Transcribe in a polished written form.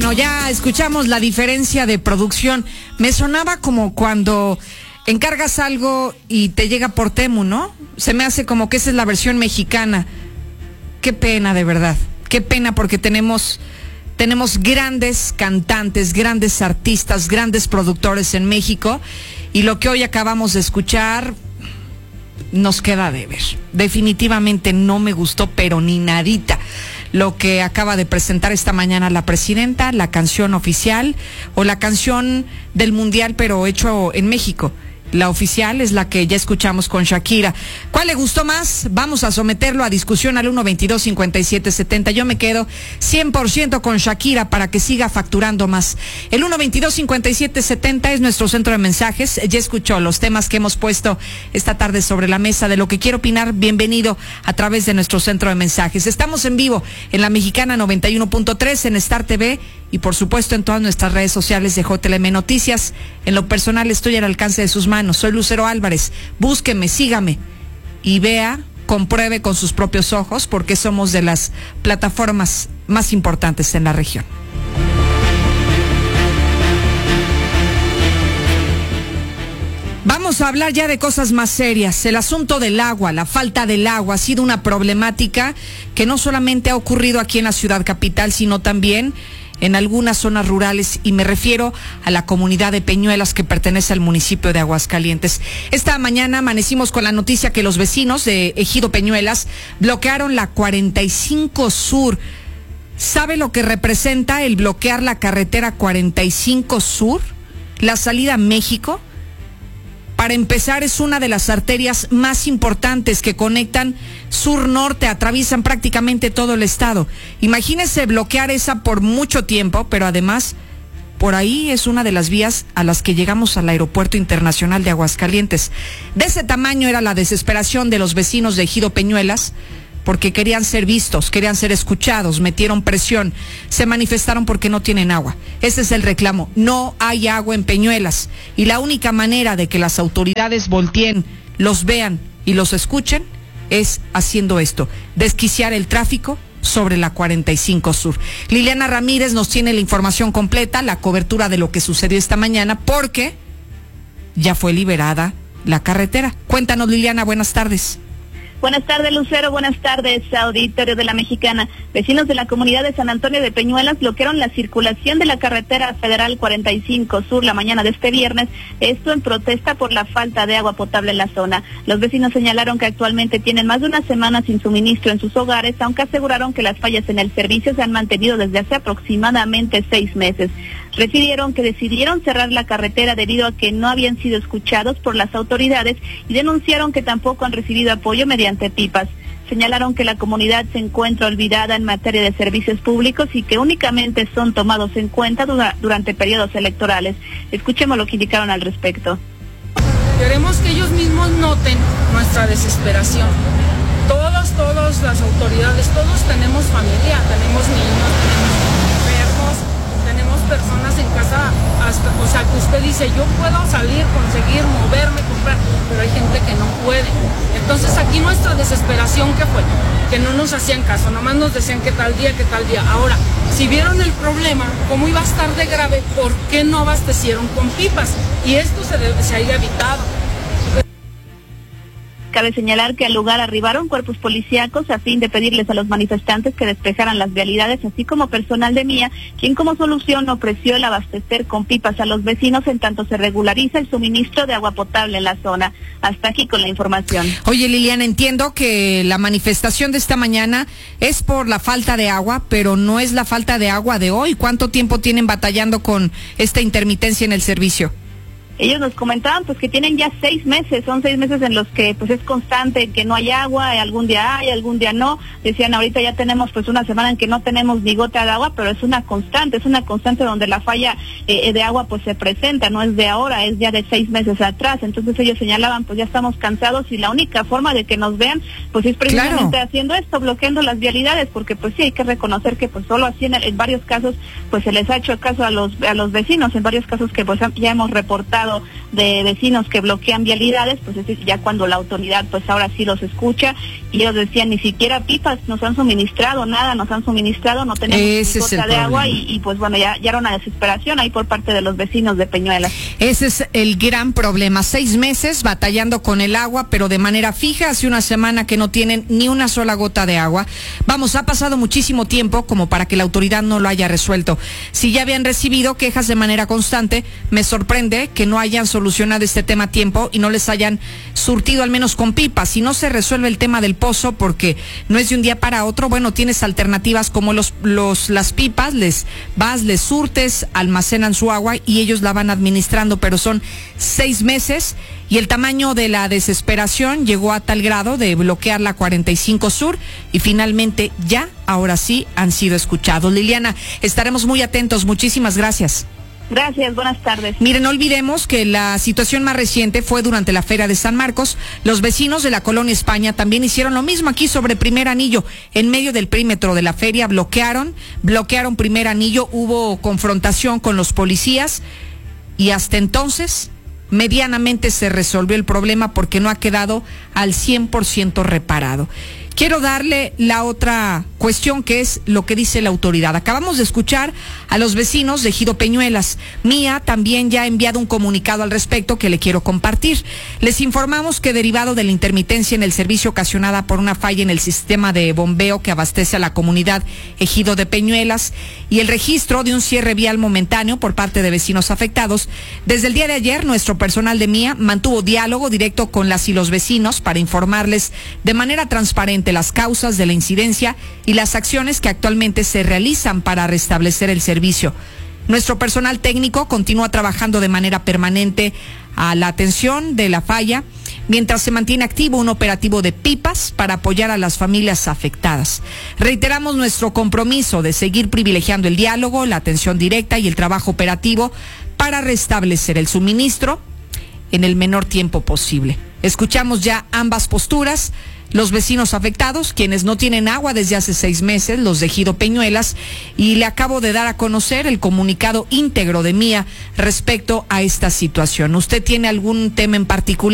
Bueno, ya escuchamos la diferencia de producción. Me sonaba como cuando encargas algo y te llega por Temu, ¿no? Se me hace como que esa es la versión mexicana. Qué pena, de verdad. Qué pena, porque tenemos grandes cantantes, grandes artistas, grandes productores en México, y lo que hoy acabamos de escuchar nos queda de ver. Definitivamente no me gustó, pero ni nadita, lo que acaba de presentar esta mañana la presidenta, la canción oficial o la canción del mundial, pero hecho en México. La oficial es la que ya escuchamos con Shakira. ¿Cuál le gustó más? Vamos a someterlo a discusión al 122-5770. Yo me quedo 100% con Shakira para que siga facturando más. El 122-5770 es nuestro centro de mensajes. Ya escuchó los temas que hemos puesto esta tarde sobre la mesa. De lo que quiero opinar, bienvenido a través de nuestro centro de mensajes. Estamos en vivo en La Mexicana 91.3, en Star TV y por supuesto en todas nuestras redes sociales de JLM Noticias. En lo personal estoy al alcance de sus manos. Soy Lucero Álvarez. Búsqueme, sígame y vea, compruebe con sus propios ojos, porque somos de las plataformas más importantes en la región. Vamos a hablar ya de cosas más serias. El asunto del agua, la falta del agua ha sido una problemática que no solamente ha ocurrido aquí en la ciudad capital, sino también en algunas zonas rurales, y me refiero a la comunidad de Peñuelas, que pertenece al municipio de Aguascalientes. Esta mañana amanecimos con la noticia que los vecinos de Ejido Peñuelas bloquearon la 45 Sur. ¿Sabe lo que representa el bloquear la carretera 45 Sur? La salida a México. Para empezar, es una de las arterias más importantes que conectan sur-norte, atraviesan prácticamente todo el estado. Imagínese bloquear esa por mucho tiempo, pero además, por ahí es una de las vías a las que llegamos al Aeropuerto Internacional de Aguascalientes. De ese tamaño era la desesperación de los vecinos de Ejido Peñuelas, porque querían ser vistos, querían ser escuchados, metieron presión, se manifestaron porque no tienen agua. Ese es el reclamo. No hay agua en Peñuelas, y la única manera de que las autoridades volteen, los vean y los escuchen es haciendo esto: desquiciar el tráfico sobre la 45 Sur. Liliana Ramírez nos tiene la información completa, la cobertura de lo que sucedió esta mañana, porque ya fue liberada la carretera. Cuéntanos, Liliana, buenas tardes. Buenas tardes, Lucero. Buenas tardes, auditorio de La Mexicana. Vecinos de la comunidad de San Antonio de Peñuelas bloquearon la circulación de la carretera federal 45 Sur la mañana de este viernes, esto en protesta por la falta de agua potable en la zona. Los vecinos señalaron que actualmente tienen más de una semana sin suministro en sus hogares, aunque aseguraron que las fallas en el servicio se han mantenido desde hace aproximadamente 6 meses. Refirieron que decidieron cerrar la carretera debido a que no habían sido escuchados por las autoridades, y denunciaron que tampoco han recibido apoyo mediante pipas. Señalaron que la comunidad se encuentra olvidada en materia de servicios públicos y que únicamente son tomados en cuenta durante periodos electorales. Escuchemos lo que indicaron al respecto. Queremos que ellos mismos noten nuestra desesperación. Todas las autoridades, todos tenemos familia, tenemos niños, tenemos enfermos, tenemos personas en casa, o sea, que usted dice, yo puedo salir, conseguir, moverme, comprar, pero hay gente que no puede. Entonces aquí nuestra desesperación, ¿qué fue? Que no nos hacían caso, nomás nos decían qué tal día. Ahora, si vieron el problema, cómo iba a estar de grave, ¿por qué no abastecieron con pipas? Y esto se haya evitado. Cabe señalar que al lugar arribaron cuerpos policíacos a fin de pedirles a los manifestantes que despejaran las vialidades, así como personal de MIA, quien como solución ofreció el abastecer con pipas a los vecinos en tanto se regulariza el suministro de agua potable en la zona. Hasta aquí con la información. Oye, Liliana, entiendo que la manifestación de esta mañana es por la falta de agua, pero no es la falta de agua de hoy. ¿Cuánto tiempo tienen batallando con esta intermitencia en el servicio? Ellos nos comentaban pues que tienen ya 6 meses, son 6 meses en los que pues es constante que no hay agua, algún día hay, algún día no. Decían, ahorita ya tenemos pues una semana en que no tenemos ni gota de agua, pero es una constante donde la falla de agua pues se presenta, no es de ahora, es ya de 6 meses atrás. Entonces ellos señalaban, pues ya estamos cansados y la única forma de que nos vean pues es precisamente haciendo esto, bloqueando las vialidades, porque pues sí hay que reconocer que pues solo así en varios casos pues se les ha hecho caso a los vecinos, en varios casos que pues ya hemos reportado registrado de vecinos que bloquean vialidades, pues es ya cuando la autoridad pues ahora sí los escucha, y ellos decían ni siquiera pipas nos han suministrado, nada nos han suministrado, no tenemos ni gota de agua, y pues bueno, ya era una desesperación ahí por parte de los vecinos de Peñuelas. Ese es el gran problema, 6 meses batallando con el agua, pero de manera fija, hace una semana que no tienen ni una sola gota de agua. Vamos, ha pasado muchísimo tiempo como para que la autoridad no lo haya resuelto. Si ya habían recibido quejas de manera constante, me sorprende que no hayan solucionado este tema a tiempo y no les hayan surtido al menos con pipas. Si no se resuelve el tema del pozo, porque no es de un día para otro, bueno, tienes alternativas como las pipas, les surtes, almacenan su agua y ellos la van administrando, pero son 6 meses y el tamaño de la desesperación llegó a tal grado de bloquear la 45 Sur y finalmente ya, ahora sí, han sido escuchados. Liliana, estaremos muy atentos. Muchísimas gracias. Gracias, buenas tardes. Miren, no olvidemos que la situación más reciente fue durante la Feria de San Marcos. Los vecinos de la Colonia España también hicieron lo mismo aquí sobre Primer Anillo. En medio del perímetro de la feria bloquearon Primer Anillo, hubo confrontación con los policías y hasta entonces medianamente se resolvió el problema porque no ha quedado al 100% reparado. Quiero darle la otra cuestión, que es lo que dice la autoridad. Acabamos de escuchar a los vecinos de Ejido Peñuelas. Mía también ya ha enviado un comunicado al respecto que le quiero compartir. Les informamos que derivado de la intermitencia en el servicio ocasionada por una falla en el sistema de bombeo que abastece a la comunidad Ejido de Peñuelas y el registro de un cierre vial momentáneo por parte de vecinos afectados, desde el día de ayer nuestro personal de Mía mantuvo diálogo directo con las y los vecinos para informarles de manera transparente las causas de la incidencia y las acciones que actualmente se realizan para restablecer el servicio. Nuestro personal técnico continúa trabajando de manera permanente a la atención de la falla, mientras se mantiene activo un operativo de pipas para apoyar a las familias afectadas. Reiteramos nuestro compromiso de seguir privilegiando el diálogo, la atención directa y el trabajo operativo para restablecer el suministro en el menor tiempo posible. Escuchamos ya ambas posturas. Los vecinos afectados, quienes no tienen agua desde hace 6 meses, los de Ejido Peñuelas, y le acabo de dar a conocer el comunicado íntegro de Mía respecto a esta situación. ¿Usted tiene algún tema en particular?